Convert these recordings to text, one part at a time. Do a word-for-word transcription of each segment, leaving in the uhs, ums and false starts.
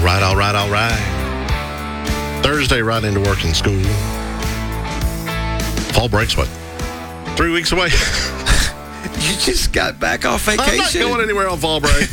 right, all right, all right. Thursday, right into work and school. Fall break's what? Three weeks away? You just got back off vacation. I'm not going anywhere on fall break.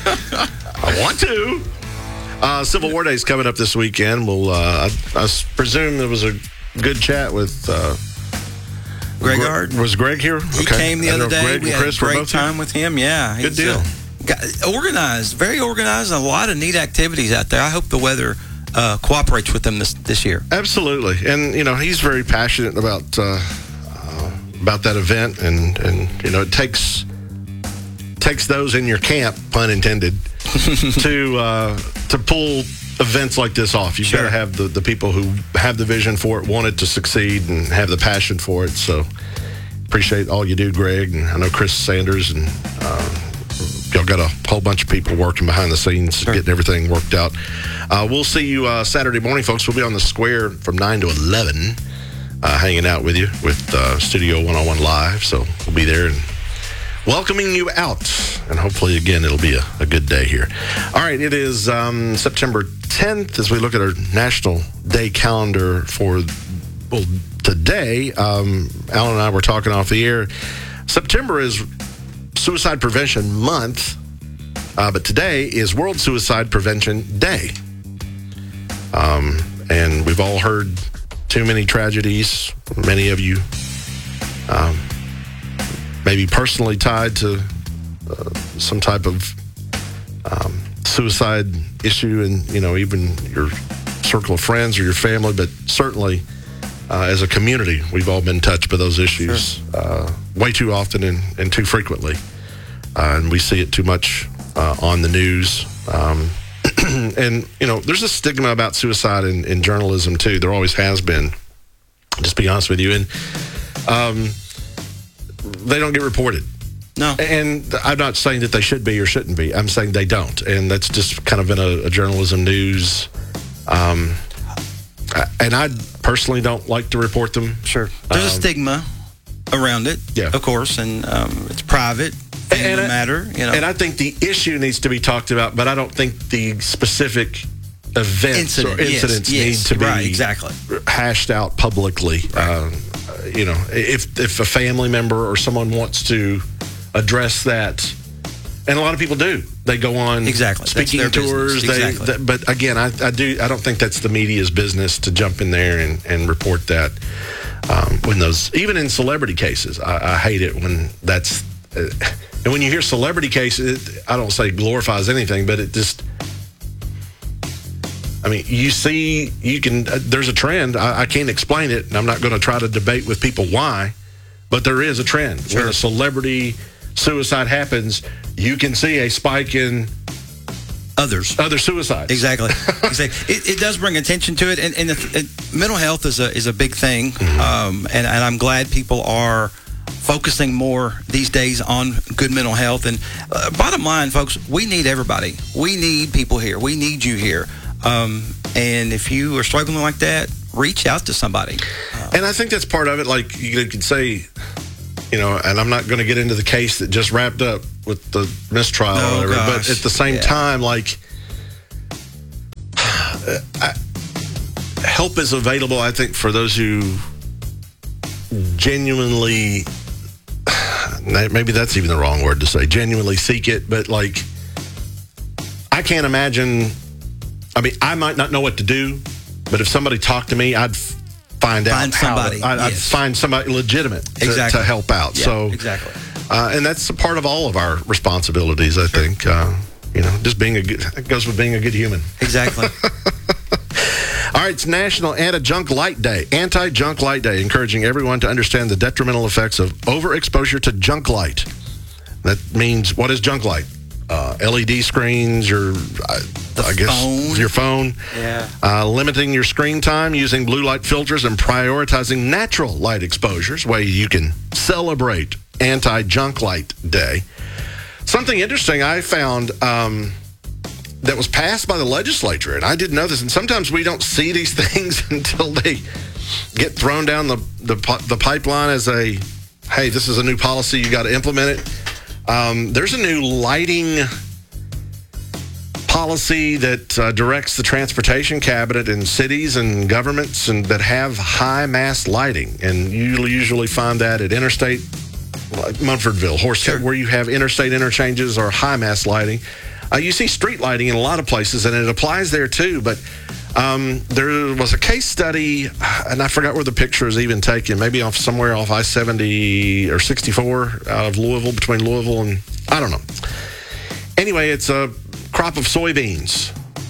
I want to. Uh, Civil War Day is coming up this weekend. We'll, uh, I, I presume there was a good chat with uh, Greg Gre- Hard. Was Greg here? He Okay. came the I don't other know if day. Greg We and had Chris a were great both here? time with him. Yeah. Good he's, deal. Uh, got, organized, very organized. A lot of neat activities out there. I hope the weather uh, cooperates with them this, this year. Absolutely. And, you know, he's very passionate about uh, uh, about that event. And, and, you know, it takes takes those in your camp, pun intended, to uh, to pull events like this off. You've Sure. got to have the, the people who have the vision for it, want it to succeed, and have the passion for it. So appreciate all you do, Greg. And I know Chris Sanders and uh, y'all got a whole bunch of people working behind the scenes, Sure. getting everything worked out. Uh, we'll see you uh, Saturday morning, folks. We'll be on the square from nine to eleven, uh, hanging out with you with uh, Studio one oh one Live. So we'll be there and welcoming you out. And hopefully, again, it'll be a, a good day here. All right, it is um, September tenth as we look at our National Day calendar for, well, today. Um, Alan and I were talking off the air. September is Suicide Prevention Month, uh, but today is World Suicide Prevention Day. Um, and we've all heard too many tragedies. Many of you um, maybe personally tied to uh, some type of um, suicide issue, and you know, even your circle of friends or your family, but certainly uh, as a community, we've all been touched by those issues Sure. uh, way too often and, and too frequently. Uh, and we see it too much uh, on the news. Um, and, you know, there's a stigma about suicide in, in journalism, too. There always has been, just be honest with you. And um, they don't get reported. No. And I'm not saying that they should be or shouldn't be. I'm saying they don't. And that's just kind of in a, a journalism news. Um, and I personally don't like to report them. Sure. There's a Um, stigma around it, Yeah. of course, and um, it's private. Family And I- matter, you know. And I think the issue needs to be talked about, but I don't think the specific events Incident, or yes, incidents yes, need to be right, exactly. hashed out publicly. Um, you know, if if a family member or someone wants to address that, and a lot of people do, they go on Exactly. That's speaking their tours. business. They, Exactly. th- but again, I, I do I don't think that's the media's business to jump in there and, and report that. Um, when those, even in celebrity cases, I, I hate it when that's. Uh, and when you hear celebrity cases, it, I don't say glorifies anything, but it just. I mean, you see, you can. Uh, there's a trend. I, I can't explain it, and I'm not going to try to debate with people why, but there is a trend. Sure. When a celebrity suicide happens, you can see a spike in Others. other suicides. Exactly. exactly. It, it does bring attention to it, and, and the, it, mental health is a is a big thing, Mm-hmm. um, and, and I'm glad people are focusing more these days on good mental health. And uh, bottom line, folks, we need everybody. We need people here. We need you here. Um, and if you are struggling like that, reach out to somebody. Uh, And I think that's part of it. Like you could say, you know, and I'm not going to get into the case that just wrapped up with the mistrial Oh, or whatever, gosh. but at the same Yeah. time, like, I, help is available, I think, for those who genuinely, maybe that's even the wrong word to say, genuinely seek it, but like, I can't imagine, I mean, I might not know what to do, but if somebody talked to me, I'd f- find out Find how somebody, to, I, I'd yes. find somebody legitimate to, Exactly. to help out. yeah, so, exactly. uh, and that's a part of all of our responsibilities, I think. Uh, you know, just being a good, it goes with being a good human. Exactly. All right, it's National Anti-Junk Light Day. Anti-Junk Light Day, encouraging everyone to understand the detrimental effects of overexposure to junk light. That means, what is junk light? Uh, L E D screens, your, I, I guess, phone. your phone. Yeah. Uh, limiting your screen time, using blue light filters, and prioritizing natural light exposures, way you can celebrate Anti-Junk Light Day. Something interesting I found um, that was passed by the legislature, and I didn't know this, and sometimes we don't see these things until they get thrown down the, the, the pipeline as a, hey, this is a new policy, you got to implement it. Um, there's a new lighting policy that uh, directs the transportation cabinet in cities and governments and that have high mast lighting. And you usually find that at interstate, like Munfordville, Horsehead, Sure. where you have interstate interchanges or high mast lighting. Uh, you see street lighting in a lot of places, and it applies there too. But um, there was a case study, and I forgot where the picture is even taken, maybe off somewhere off I seventy or sixty-four out of Louisville, between Louisville and, I don't know. Anyway, it's a crop of soybeans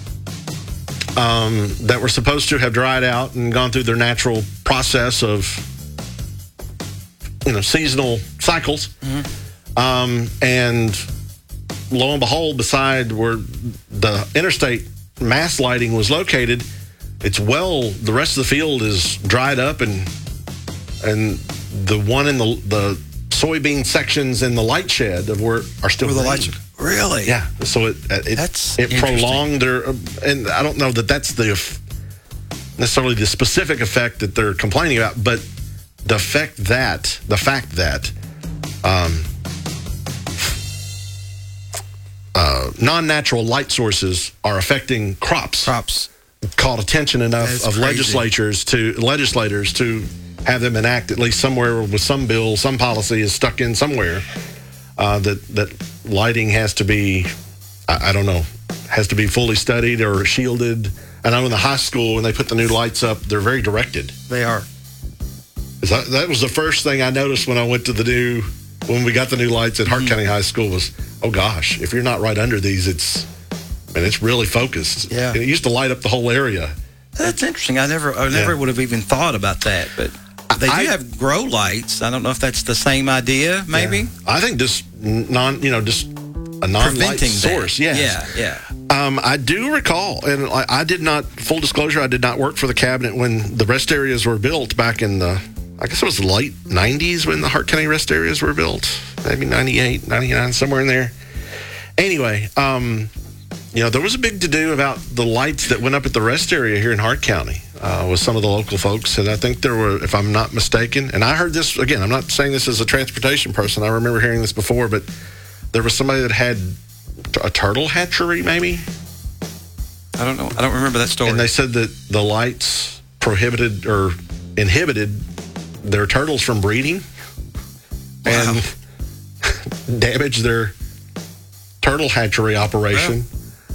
um, that were supposed to have dried out and gone through their natural process of, you know, seasonal cycles. Mm-hmm. Um, and lo and behold, beside where the interstate mast lighting was located, it's well, the rest of the field is dried up, and and the one in the the soybean sections in the light shed of where are still Where the green. lights are- Really? Yeah. So it it, That's it interesting. prolonged their, and I don't know that that's the necessarily the specific effect that they're complaining about, but the effect that the fact that um, uh, non-natural light sources are affecting crops Crops. caught attention enough That's of crazy. legislatures to legislators to have them enact at least somewhere with some bill, some policy is stuck in somewhere uh, that that lighting has to be, I, I don't know, has to be fully studied or shielded. I know in the high school when they put the new lights up, they're very directed. They are. That, that was the first thing I noticed when I went to the new, when we got the new lights at Hart Mm-hmm. County High School was, oh gosh, if you're not right under these, it's, and it's really focused. Yeah. And it used to light up the whole area. That's interesting. I never, I never Yeah. would have even thought about that. But they do I- have grow lights. I don't know if that's the same idea. Maybe Yeah. I think just non, you know, just a non-light preventing source. that. Yes. Yeah, yeah. Um, I do recall, and I, I did not, full disclosure, I did not work for the cabinet when the rest areas were built back in the, I guess it was the late nineties when the Hart County rest areas were built. Maybe ninety-eight, ninety-nine, somewhere in there. Anyway, um, you know, there was a big to-do about the lights that went up at the rest area here in Hart County uh, with some of the local folks. And I think there were, if I'm not mistaken, and I heard this, again, I'm not saying this as a transportation person. I remember hearing this before, but there was somebody that had a turtle hatchery, maybe? I don't know. I don't remember that story. And they said that the lights prohibited or inhibited their turtles from breeding Wow. and damaged their turtle hatchery operation.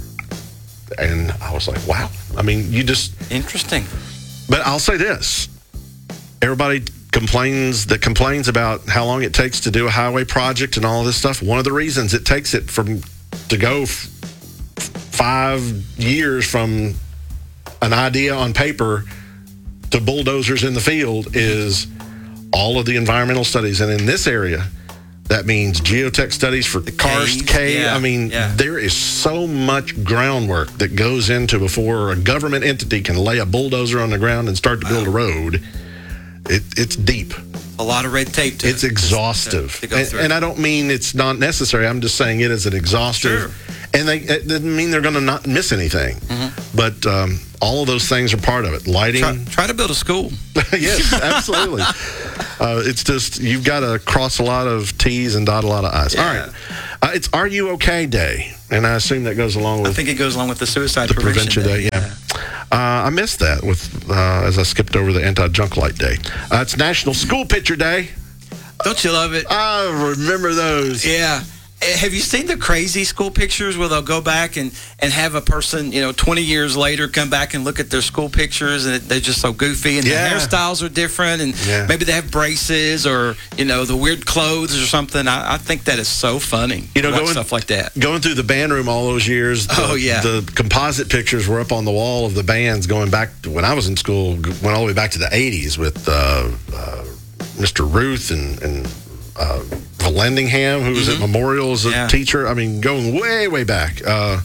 And I was like, wow. I mean, you just, Interesting. but I'll say this. Everybody complains that complains about how long it takes to do a highway project and all this stuff. One of the reasons it takes it from to go f- five years from an idea on paper to bulldozers in the field is all of the environmental studies. And in this area, that means geotech studies for karst, caves, cave. yeah, I mean, yeah. there is so much groundwork that goes into before a government entity can lay a bulldozer on the ground and start to build a road. It, it's deep. A lot of red tape to It's exhaustive. to go and, through. and I don't mean it's not necessary. I'm just saying it is an exhaustive. Sure. And they, it doesn't mean they're going to not miss anything. Mm-hmm. But um, all of those things are part of it. Lighting. Try, try to build a school. Yes, absolutely. uh, it's just, you've got to cross a lot of T's and dot a lot of I's. Yeah. All right. Uh, it's Are You Okay Day. And I assume that goes along with I think it goes along with the suicide the prevention, Prevention Day. Yeah. Uh, I missed that with uh, as I skipped over the Anti-Junk Light Day. Uh, it's National School Picture Day. Don't you love it? I remember those. Yeah. Eh, Have you seen the crazy school pictures where they'll go back and, and have a person, you know, twenty years later come back and look at their school pictures and it, they're just so goofy and Yeah. the hairstyles are different and Yeah. maybe they have braces or, you know, the weird clothes or something. I, I think that is so funny. You know, to watch going- stuff like that. Going through the band room all those years, the, Oh, yeah. the composite pictures were up on the wall of the bands going back to when I was in school, went all the way back to the eighties with uh, uh, Mister Ruth and, and uh, Valendingham, who was at Memorial as a Yeah. teacher. I mean, going way, way back. Uh,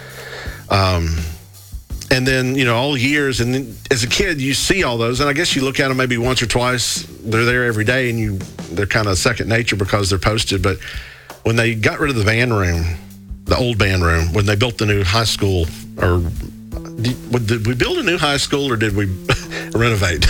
um, and then, you know, all years. And then as a kid, you see all those. And I guess you look at them maybe once or twice. They're there every day, and you they're kind of second nature because they're posted. But when they got rid of the band room, the old band room, when they built the new high school, or did, did we build a new high school or did we renovate?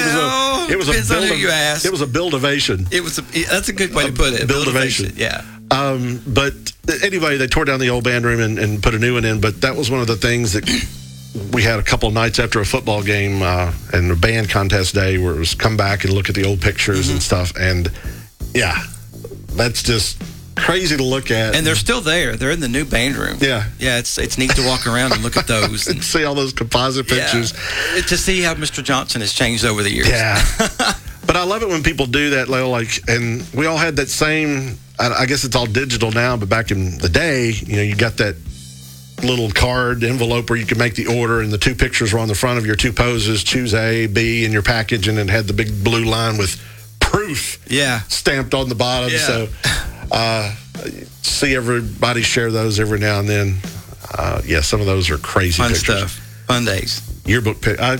Well, it was a, it was depends a on build who you ask. It was a buildovation. It was a, that's a good way to put it. Build-ovation. Build-ovation, Yeah. Um, but anyway, they tore down the old band room and, and put a new one in. But that was one of the things that we had a couple of nights after a football game uh, and a band contest day where it was come back and look at the old pictures mm-hmm. and stuff. And yeah, that's just crazy to look at. And they're still there. They're in the new band room. Yeah. Yeah, it's it's neat to walk around and look at those. and see all those composite pictures. Yeah, to see how Mister Johnson has changed over the years. Yeah. But I love it when people do that, like, and we all had that same, I guess it's all digital now, but back in the day, you know, you got that little card envelope where you could make the order and the two pictures were on the front of your two poses, choose A, B in your package, and it had the big blue line with proof yeah. stamped on the bottom. Yeah. So uh, see everybody share those every now and then. Uh, yeah, some of those are crazy Fun pictures. stuff. Fun days. Yearbook pic. I,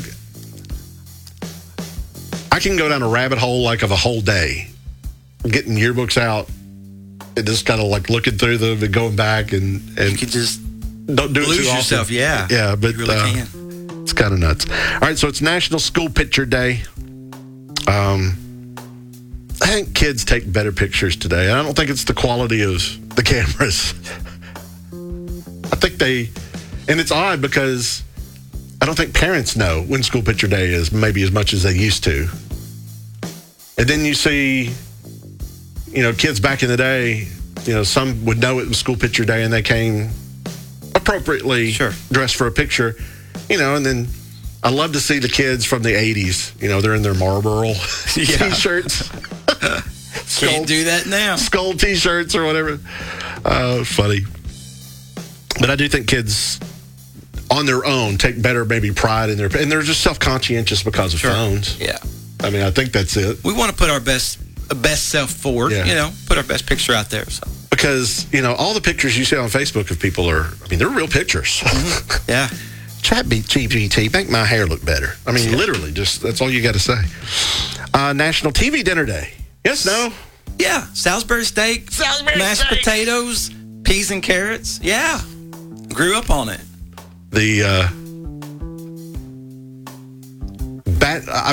I can go down a rabbit hole like of a whole day getting yearbooks out and just kind of like looking through them and going back and, and you could just don't do it lose too often. yourself. Yeah. Yeah, but you really uh, can. It's kind of nuts. All right, so it's National School Picture Day. Um, I think kids take better pictures today. I don't think it's the quality of the cameras. I think they, and it's odd because I don't think parents know when School Picture Day is maybe as much as they used to. And then you see, you know, kids back in the day, you know, some would know it was School Picture Day and they came appropriately sure. dressed for a picture, you know, and then I love to see the kids from the eighties, you know, they're in their Marlboro yeah. T-shirts. Skull, Can't do that now. Skull T-shirts or whatever. Uh, funny. But I do think kids on their own take better maybe pride in their, and they're just self-conscientious because of sure. phones. Yeah. I mean, I think that's it. We want to put our best best self forward, yeah. you know, put our best picture out there. So. Because, you know, all the pictures you see on Facebook of people are, I mean, they're real pictures. Mm-hmm. Yeah. Chat G P T, make my hair look better. I mean, yeah. literally, just that's all you got to say. Uh, National T V Dinner Day. Yes, no? Yeah. Salisbury steak, Salisbury mashed steak. potatoes, peas and carrots. Yeah. Grew up on it. The, uh, bat, I,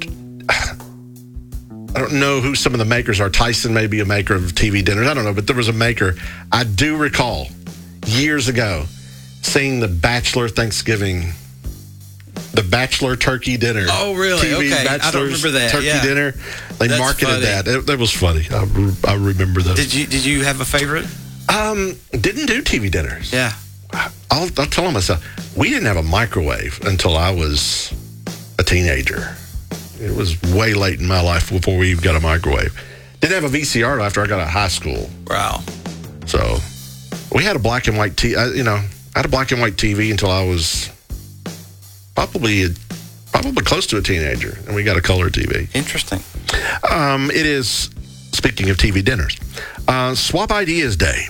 I don't know who some of the makers are. Tyson may be a maker of T V dinners. I don't know, but there was a maker. I do recall years ago seeing the Bachelor Thanksgiving, the Bachelor Turkey Dinner. Oh, really? T V okay. I don't remember that. Turkey yeah. Dinner. They That's marketed funny. that. It, that was funny. I, I remember that. Did you Did you have a favorite? Um, didn't do T V dinners. Yeah. I'll, I'll tell myself, we didn't have a microwave until I was a teenager. It was way late in my life before we even got a microwave. Didn't have a V C R after I got out of high school. Wow. So we had a black and white T V, you know, I had a black and white T V until I was probably probably close to a teenager, and we got a color T V. Interesting. Um, it is, speaking of T V dinners, uh, Swap Ideas Day.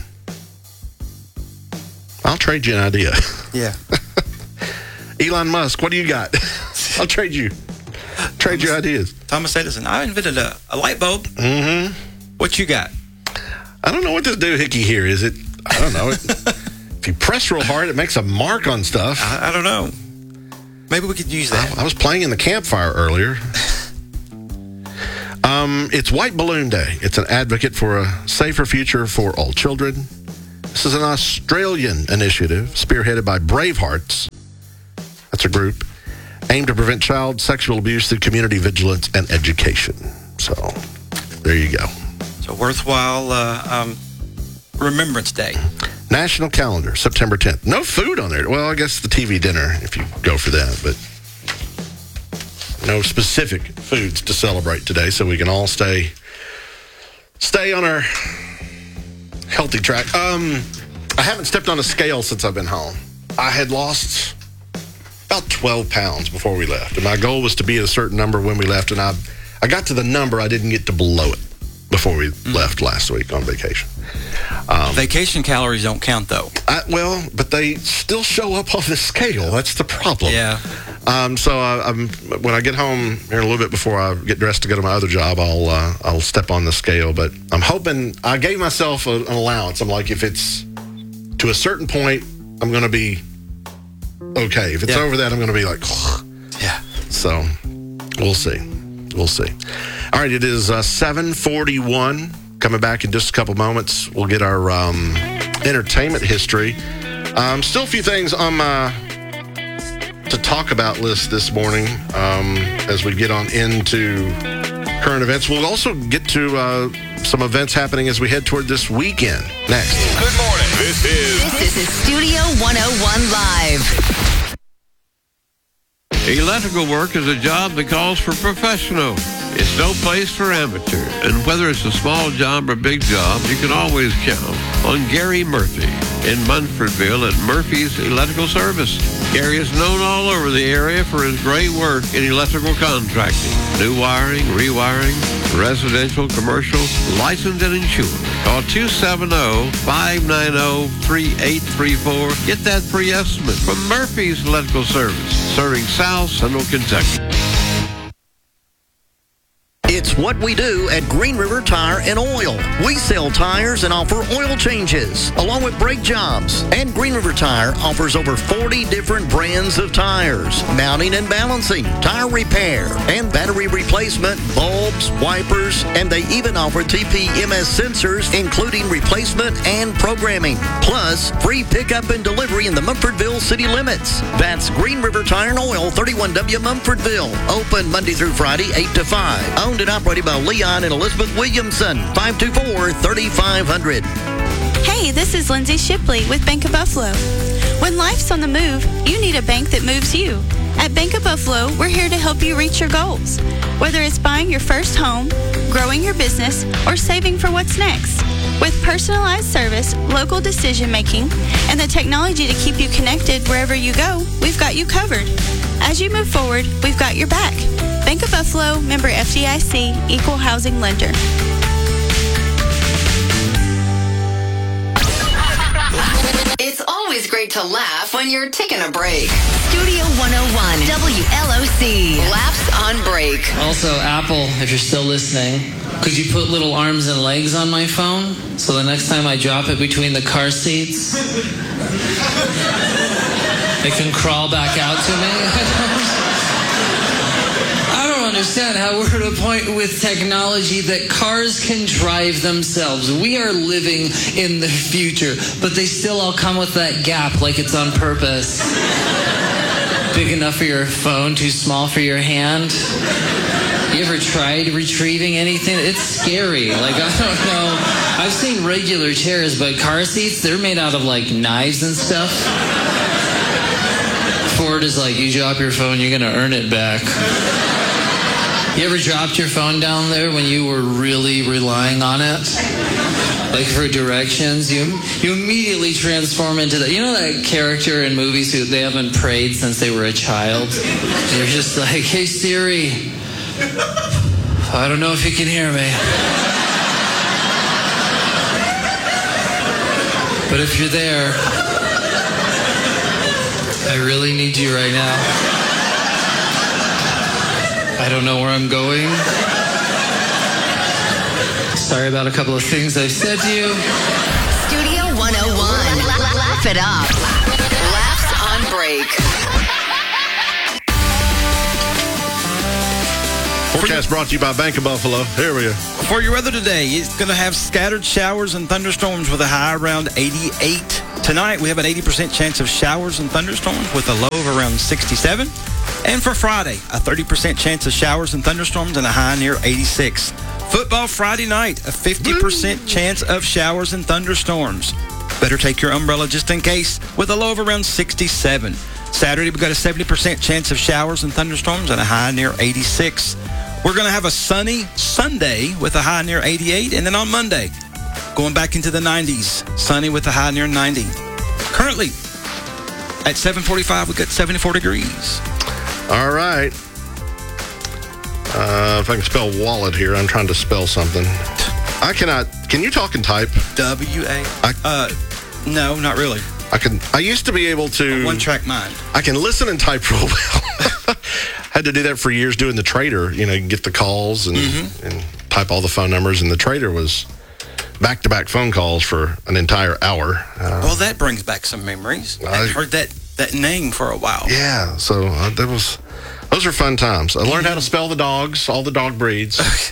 I'll trade you an idea. Yeah. Elon Musk, what do you got? I'll trade you. Trade Thomas, your ideas. Thomas Edison, I invented a, a light bulb. Mm-hmm. What you got? I don't know what this doohickey here is. It? I don't know. It, if you press real hard, it makes a mark on stuff. I, I don't know. Maybe we could use that. I, I was playing in the campfire earlier. um, it's White Balloon Day. It's an advocate for a safer future for all children. This is an Australian initiative spearheaded by Bravehearts. That's a group aimed to prevent child sexual abuse through community vigilance and education. So, there you go. It's a worthwhile uh, um, Remembrance Day. National calendar, September tenth. No food on there. Well, I guess the T V dinner, if you go for that, but no specific foods to celebrate today, so we can all stay stay on our healthy track. Um, I haven't stepped on a scale since I've been home. I had lost about twelve pounds before we left, and my goal was to be at a certain number when we left, and I I got to the number. I didn't get to below it before we mm. left last week on vacation. Um, Vacation calories don't count, though. I, well, but they still show up on the scale. That's the problem. Yeah. Um, so I, I'm, when I get home here a little bit before I get dressed to go to my other job, I'll uh, I'll step on the scale. But I'm hoping, I gave myself a, an allowance. I'm like, if it's to a certain point, I'm going to be okay. If it's yeah. over that, I'm going to be like, yeah. So we'll see. We'll see. All right, it is uh, seven forty-one. Coming back in just a couple moments, we'll get our um, entertainment history. Um, still a few things on my to talk about list this morning um, as we get on into current events. We'll also get to uh, some events happening as we head toward this weekend next. Good morning. This is This is Studio one oh one Live. Electrical work is a job that calls for professionals. It's no place for amateurs. And whether it's a small job or big job, you can always count on Gary Murphy in Munfordville at Murphy's Electrical Service. Gary is known all over the area for his great work in electrical contracting, new wiring, rewiring, residential, commercial, licensed and insured. Call two seven zero, five nine zero, three eight three four. Get that free estimate from Murphy's Electrical Service, serving South Central Kentucky. It's what we do at Green River Tire and Oil. We sell tires and offer oil changes, along with brake jobs. And Green River Tire offers over forty different brands of tires, mounting and balancing, tire repair, and battery replacement, bulbs, wipers, and they even offer T P M S sensors, including replacement and programming. Plus, free pickup and delivery in the Munfordville city limits. That's Green River Tire and Oil, thirty-one W Munfordville. Open Monday through Friday, eight to five. Owned and operated by Leon and Elizabeth Williamson. five two four, three five zero zero. Hey, this is Lindsay Shipley with Bank of Buffalo. When life's on the move, you need a bank that moves you. At Bank of Buffalo, we're here to help you reach your goals. Whether it's buying your first home, growing your business, or saving for what's next. With personalized service, local decision making, and the technology to keep you connected wherever you go, we've got you covered. As you move forward, we've got your back. Bank of Buffalo, member F D I C, equal housing lender. It's always great to laugh when you're taking a break. Studio one oh one, W L O C. Laughs on break. Also, Apple, if you're still listening, could you put little arms and legs on my phone? So the next time I drop it between the car seats, it can crawl back out to me. I don't understand how we're at a point with technology that cars can drive themselves. We are living in the future, but they still all come with that gap like it's on purpose. Big enough for your phone, too small for your hand. You ever tried retrieving anything? It's scary. Like, I don't know. I've seen regular chairs, but car seats, they're made out of like knives and stuff. Ford is like, you drop your phone, you're going to earn it back. You ever dropped your phone down there when you were really relying on it? Like for directions? You you immediately transform into that. You know that character in movies who they haven't prayed since they were a child? They're just like, hey Siri, I don't know if you can hear me. But if you're there, I really need you right now. I don't know where I'm going. Sorry about a couple of things I've said to you. Studio one oh one. La- laugh it up. Laughs on break. Forecast brought to you by Bank of Buffalo. Here we go. For your weather today, it's going to have scattered showers and thunderstorms with a high around eighty-eight. Tonight, we have an eighty percent chance of showers and thunderstorms with a low of around sixty-seven. And for Friday, a thirty percent chance of showers and thunderstorms and a high near eighty-six. Football Friday night, a fifty percent chance of showers and thunderstorms. Better take your umbrella just in case with a low of around sixty-seven. Saturday, we've got a seventy percent chance of showers and thunderstorms and a high near eighty-six. We're going to have a sunny Sunday with a high near eighty-eight. And then on Monday, going back into the nineties, sunny with a high near ninety. Currently, at seven forty-five, we've got seventy-four degrees. All right. Uh, if I can spell wallet here, I'm trying to spell something. I cannot. Can you talk and type? W A. I, Uh, no, not really. I can. I used to be able to. One track mind. I can listen and type real well. Had to do that for years doing the trader. You know, you can get the calls and, mm-hmm. and type all the phone numbers. And the trader was back-to-back phone calls for an entire hour. Uh, well, that brings back some memories. I, I heard that, that name for a while. Yeah, so uh, that was those are fun times. I learned how to spell the dogs, all the dog breeds.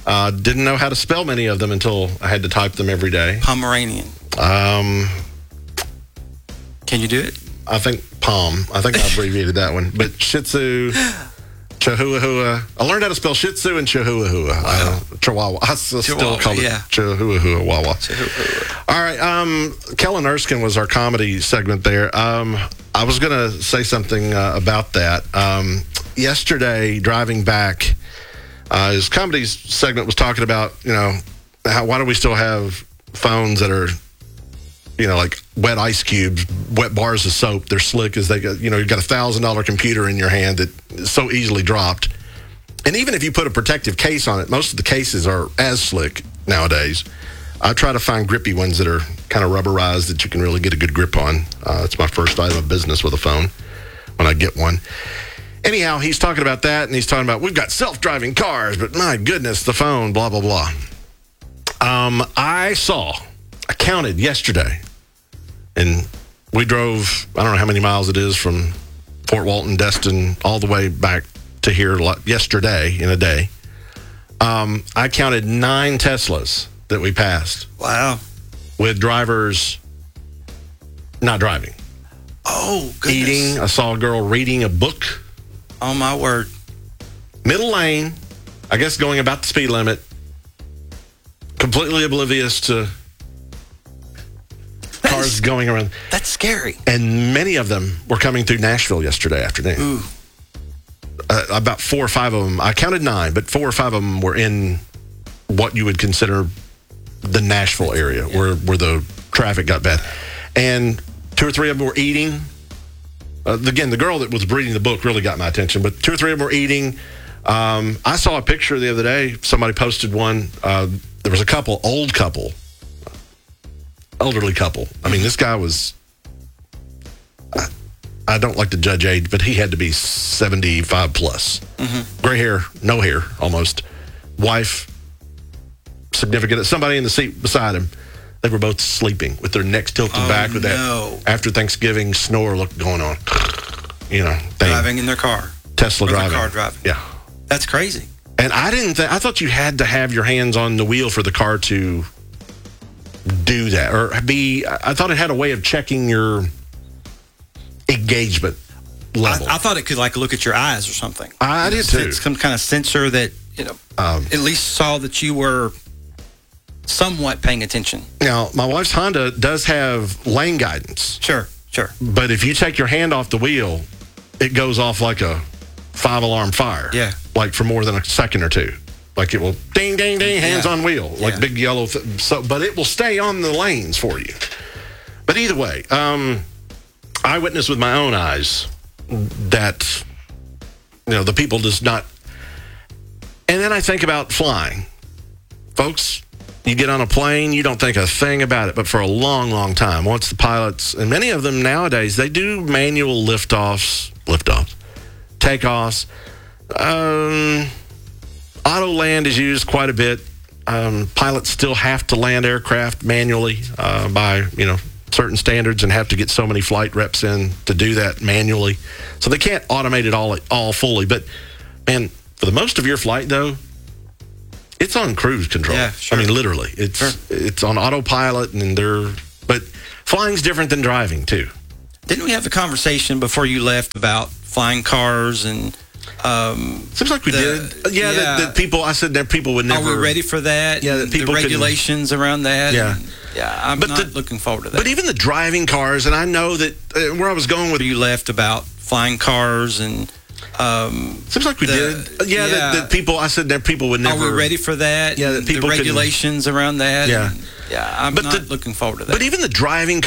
Uh, didn't know how to spell many of them until I had to type them every day. Pomeranian. Um, Can you do it? I think Palm. I think I abbreviated that one. But Shih Tzu, Chihuahua. I learned how to spell Shih Tzu and Chihuahua. Wow. Uh, Chihuahua. I still Chihuahua, call it yeah. Chihuahua. Wawa. Chihuahua. All right. Um, Kellen Erskine was our comedy segment there. Um, I was going to say something uh, about that. Um, yesterday, driving back, uh, his comedy segment was talking about, you know, how, why do we still have phones that are, you know, like wet ice cubes, wet bars of soap. They're slick as they get, you know, you've got a thousand dollar computer in your hand that is so easily dropped. And even if you put a protective case on it, most of the cases are as slick nowadays. I try to find grippy ones that are kind of rubberized that you can really get a good grip on. Uh, it's my first item of business with a phone when I get one. Anyhow, he's talking about that, and he's talking about we've got self-driving cars, but my goodness, the phone, blah, blah, blah. Um, I saw, I counted yesterday, and we drove, I don't know how many miles it is from Fort Walton, Destin, all the way back to here yesterday in a day. Um, I counted nine Teslas that we passed. Wow. With drivers not driving. Oh, goodness. Eating. I saw a girl reading a book. Oh, my word. Middle lane, I guess going about the speed limit. Completely oblivious to That cars is, going around. That's scary. And many of them were coming through Nashville yesterday afternoon. Ooh. Uh, about four or five of them. I counted nine, but four or five of them were in what you would consider the Nashville area, yeah. where, where the traffic got bad. And two or three of them were eating. Uh, again, the girl that was reading the book really got my attention, but two or three of them were eating. Um, I saw a picture the other day. Somebody posted one. Uh, there was a couple, old couple, elderly couple. I mean, this guy was, I, I don't like to judge age, but he had to be seventy-five plus. Mm-hmm. Gray hair, no hair, almost. Wife, significant. Somebody in the seat beside him. They were both sleeping with their necks tilted oh, back with no. that after Thanksgiving snore look going on. You know, thing. Driving in their car. Tesla or driving. Their car driving. Yeah. That's crazy. And I didn't think, I thought you had to have your hands on the wheel for the car to do that. Or be, I thought it had a way of checking your engagement level. I, I thought it could like look at your eyes or something. I did too. It's some kind of sensor that, you know, um, at least saw that you were somewhat paying attention. Now, my wife's Honda does have lane guidance. Sure, sure. But if you take your hand off the wheel, it goes off like a five-alarm fire. Yeah. Like for more than a second or two. Like it will ding, ding, ding, hands yeah. on wheel. Like yeah. big yellow. Th- so, but it will stay on the lanes for you. But either way, um, I witnessed with my own eyes that, you know, the people does not. And then I think about flying. Folks, you get on a plane, you don't think a thing about it. But for a long, long time, once the pilots, and many of them nowadays, they do manual liftoffs, liftoffs, takeoffs. Um, auto land is used quite a bit. Um, pilots still have to land aircraft manually uh, by, you know, certain standards and have to get so many flight reps in to do that manually. So they can't automate it all, all fully. But, man, for the most of your flight, though, it's on cruise control. Yeah, sure. I mean, literally. It's sure. it's on autopilot, and they're... But flying's different than driving, too. Didn't we have a conversation before you left about flying cars and... Um, Seems like we the, did. Yeah, yeah. That, that people, I said that people would never... Are we ready for that? Yeah, that people the regulations can, around that? Yeah. And, yeah, I'm but not the, looking forward to that. But even the driving cars, and I know that uh, where I was going with... You left about flying cars and... Um, Seems like we the, did. Yeah, yeah. That, that people, I said that people would never... Are we ready for that? Yeah, that people The regulations around that? Yeah. And, yeah, I'm but not the, looking forward to that. But even the driving